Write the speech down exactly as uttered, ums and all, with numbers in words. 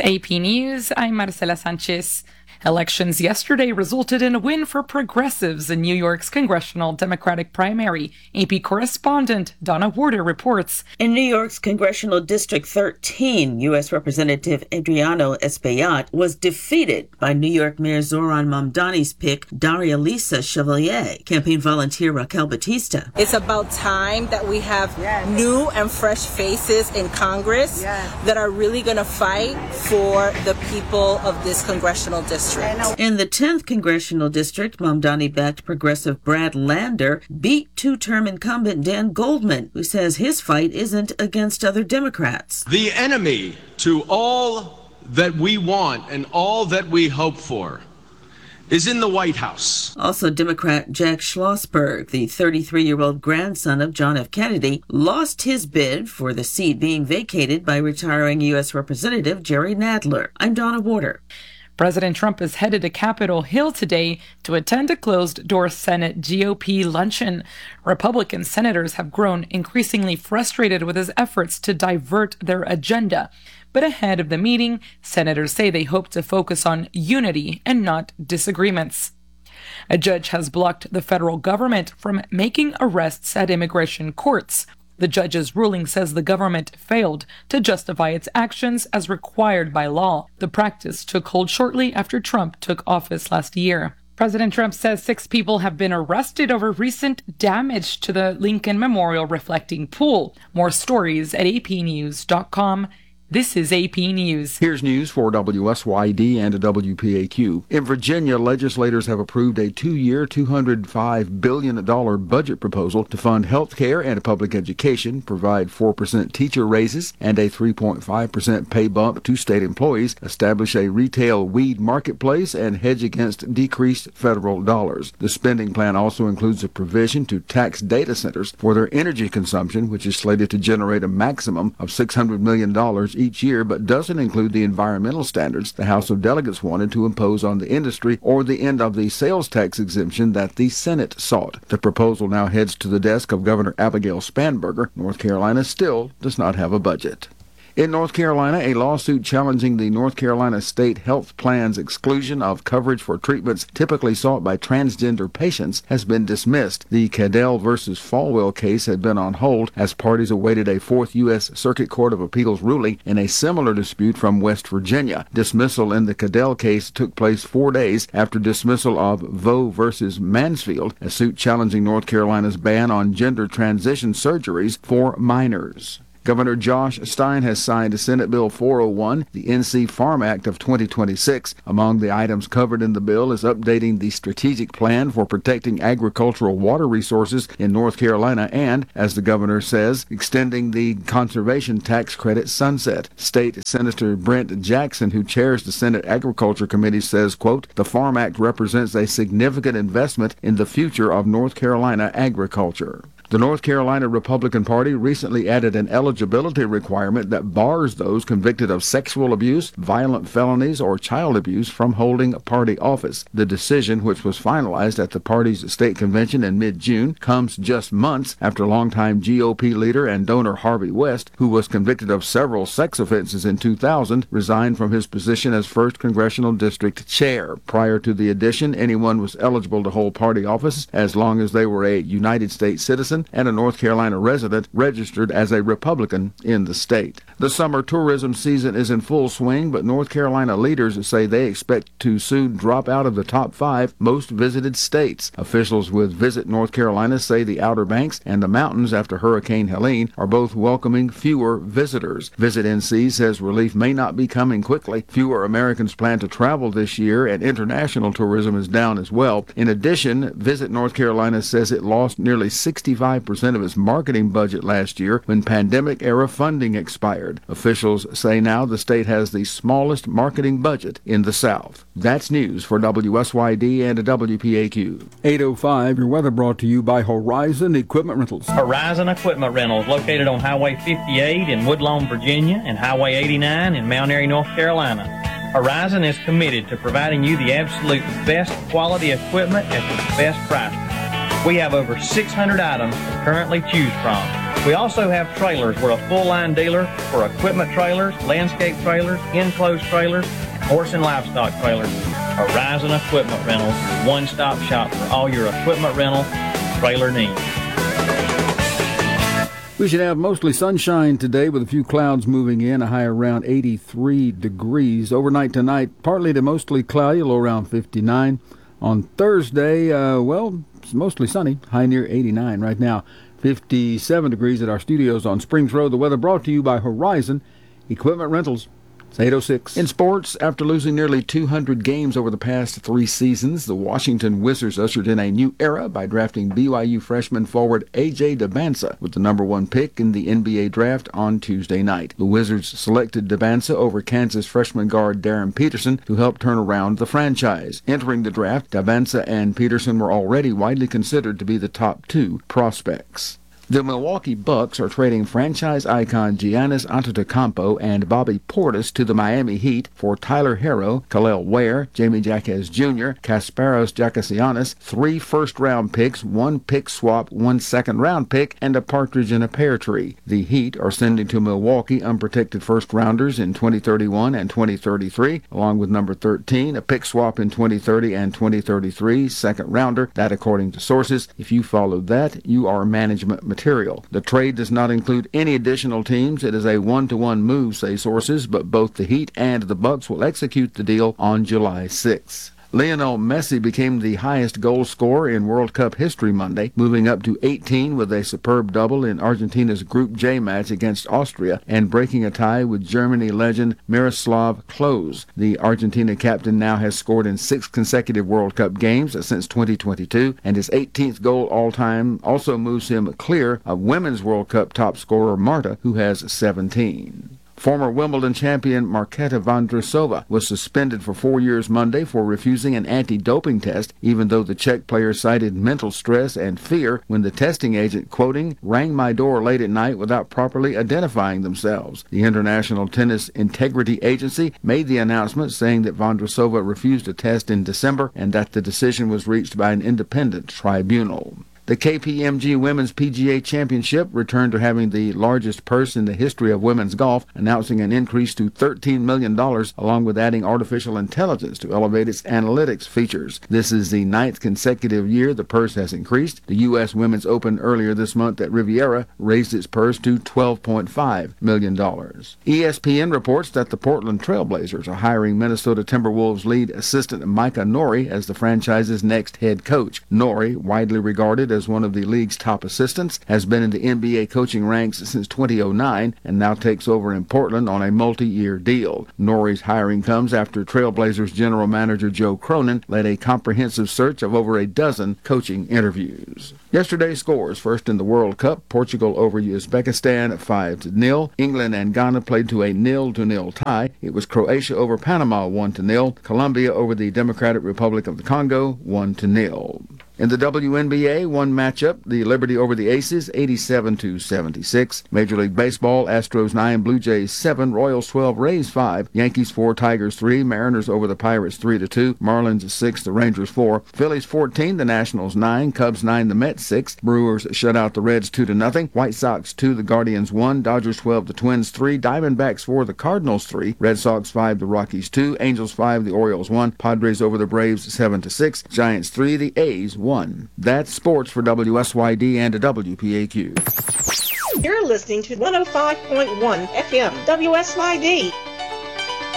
A P News, I'm Marcela Sanchez. Elections yesterday resulted in a win for progressives in New York's congressional Democratic primary. A P correspondent Donna Warder reports. In New York's Congressional District thirteen, U S Representative Adriano Espaillat was defeated by New York Mayor Zohran Mamdani's pick, Daria Lisa Chevalier. Campaign volunteer Raquel Batista. It's about time that we have yes. new and fresh faces in Congress yes. that are really going to fight for the people of this congressional district. In the tenth Congressional District, Mamdani-backed progressive Brad Lander beat two-term incumbent Dan Goldman, who says his fight isn't against other Democrats. The enemy to all that we want and all that we hope for is in the White House. Also, Democrat Jack Schlossberg, the thirty-three-year-old grandson of John F. Kennedy, lost his bid for the seat being vacated by retiring U S Representative Jerry Nadler. I'm Donna Warder. President Trump is headed to Capitol Hill today to attend a closed-door Senate G O P luncheon. Republican senators have grown increasingly frustrated with his efforts to divert their agenda. But ahead of the meeting, senators say they hope to focus on unity and not disagreements. A judge has blocked the federal government from making arrests at immigration courts. The judge's ruling says the government failed to justify its actions as required by law. The practice took hold shortly after Trump took office last year. President Trump says six people have been arrested over recent damage to the Lincoln Memorial Reflecting Pool. More stories at a p news dot com. This is A P News. Here's news for W S Y D and W P A Q. In Virginia, legislators have approved a two-year, two hundred five billion dollars budget proposal to fund health care and public education, provide four percent teacher raises and a three point five percent pay bump to state employees, establish a retail weed marketplace, and hedge against decreased federal dollars. The spending plan also includes a provision to tax data centers for their energy consumption, which is slated to generate a maximum of six hundred million dollars each year, but doesn't include the environmental standards the House of Delegates wanted to impose on the industry or the end of the sales tax exemption that the Senate sought. The proposal now heads to the desk of Governor Abigail Spanberger. North Carolina still does not have a budget. In North Carolina, a lawsuit challenging the North Carolina State Health Plan's exclusion of coverage for treatments typically sought by transgender patients has been dismissed. The Cadell versus Falwell case had been on hold as parties awaited a Fourth U S Circuit Court of Appeals ruling in a similar dispute from West Virginia. Dismissal in the Cadell case took place four days after dismissal of Vo versus Mansfield, a suit challenging North Carolina's ban on gender transition surgeries for minors. Governor Josh Stein has signed Senate Bill four oh one, the N C Farm Act of twenty twenty-six. Among the items covered in the bill is updating the strategic plan for protecting agricultural water resources in North Carolina and, as the governor says, extending the conservation tax credit sunset. State Senator Brent Jackson, who chairs the Senate Agriculture Committee, says, quote, "The Farm Act represents a significant investment in the future of North Carolina agriculture." The North Carolina Republican Party recently added an eligibility requirement that bars those convicted of sexual abuse, violent felonies, or child abuse from holding party office. The decision, which was finalized at the party's state convention in mid-June, comes just months after longtime G O P leader and donor Harvey West, who was convicted of several sex offenses in two thousand, resigned from his position as first Congressional District Chair. Prior to the addition, anyone was eligible to hold party office as long as they were a United States citizen and a North Carolina resident registered as a Republican in the state. The summer tourism season is in full swing, but North Carolina leaders say they expect to soon drop out of the top five most visited states. Officials with Visit North Carolina say the Outer Banks and the mountains after Hurricane Helene are both welcoming fewer visitors. Visit N C says relief may not be coming quickly. Fewer Americans plan to travel this year, and international tourism is down as well. In addition, Visit North Carolina says it lost nearly sixty-five percent of its marketing budget last year when pandemic-era funding expired. Officials say now the state has the smallest marketing budget in the South. That's news for W S Y D and W P A Q. eight oh five, your weather brought to you by Horizon Equipment Rentals. Horizon Equipment Rentals, located on Highway fifty-eight in Woodlawn, Virginia, and Highway eighty-nine in Mount Airy, North Carolina. Horizon is committed to providing you the absolute best quality equipment at the best price. We have over six hundred items to currently choose from. We also have trailers. We're a full-line dealer for equipment trailers, landscape trailers, enclosed trailers, and horse and livestock trailers. Horizon Equipment Rentals, one-stop shop for all your equipment rental and trailer needs. We should have mostly sunshine today with a few clouds moving in, a high around eighty-three degrees. Overnight tonight, partly to mostly cloudy, low around fifty-nine. On Thursday, uh, well, it's mostly sunny, high near eighty-nine right now. fifty-seven degrees at our studios on Springs Road. The weather brought to you by Horizon Equipment Rentals. It's eight oh six. In sports, after losing nearly two hundred games over the past three seasons, the Washington Wizards ushered in a new era by drafting B Y U freshman forward A J Dybantsa with the number one pick in the N B A draft on Tuesday night. The Wizards selected Dybantsa over Kansas freshman guard Darren Peterson to help turn around the franchise. Entering the draft, Dybantsa and Peterson were already widely considered to be the top two prospects. The Milwaukee Bucks are trading franchise icon Giannis Antetokounmpo and Bobby Portis to the Miami Heat for Tyler Herro, Khalil Ware, Jamie Jaquez Junior, Kasparos Giannakis, three first-round picks, one pick swap, one second-round pick, and a partridge in a pear tree. The Heat are sending to Milwaukee unprotected first-rounders in twenty thirty-one and twenty thirty-three, along with number thirteen, a pick swap in twenty thirty and twenty thirty-three, second-rounder. That according to sources. If you follow that, you are management material. Material. The trade does not include any additional teams. It is a one-to-one move, say sources, but both the Heat and the Bucks will execute the deal on July sixth. Lionel Messi became the highest goal scorer in World Cup history Monday, moving up to eighteen with a superb double in Argentina's Group J match against Austria and breaking a tie with Germany legend Miroslav Klose. The Argentina captain now has scored in six consecutive World Cup games since twenty twenty-two, and his eighteenth goal all-time also moves him clear of Women's World Cup top scorer Marta, who has seventeen. Former Wimbledon champion Marketa Vondrousova was suspended for four years Monday for refusing an anti-doping test, even though the Czech player cited mental stress and fear when the testing agent, quoting, rang my door late at night without properly identifying themselves. The International Tennis Integrity Agency made the announcement saying that Vondrousova refused a test in December and that the decision was reached by an independent tribunal. The K P M G Women's P G A Championship returned to having the largest purse in the history of women's golf, announcing an increase to thirteen million dollars, along with adding artificial intelligence to elevate its analytics features. This is the ninth consecutive year the purse has increased. The U S Women's Open earlier this month at Riviera raised its purse to twelve point five million dollars. E S P N reports that the Portland Trail Blazers are hiring Minnesota Timberwolves lead assistant Micah Nori as the franchise's next head coach. Nori, widely regarded as as one of the league's top assistants, has been in the N B A coaching ranks since two thousand nine and now takes over in Portland on a multi-year deal. Nori's hiring comes after Trailblazers general manager Joe Cronin led a comprehensive search of over a dozen coaching interviews. Yesterday's scores: first in the World Cup, Portugal over Uzbekistan five to nil. England and Ghana played to a nil to nil tie. It was Croatia over Panama one to nil. Colombia over the Democratic Republic of the Congo one to nil. In the W N B A, one matchup, the Liberty over the Aces, eighty-seven to seventy-six. Major League Baseball, Astros nine, Blue Jays seven, Royals twelve, Rays five, Yankees four, Tigers three, Mariners over the Pirates three to two, Marlins six, the Rangers four, Phillies fourteen, the Nationals nine, Cubs nine, the Mets six, Brewers shut out the Reds two to nothing, White Sox two, the Guardians one, Dodgers twelve, the Twins three, Diamondbacks four, the Cardinals three, Red Sox five, the Rockies two, Angels five, the Orioles one, Padres over the Braves seven to six, Giants three, the A's one. That's sports for W S Y D and W P A Q. You're listening to one oh five point one F M W S Y D.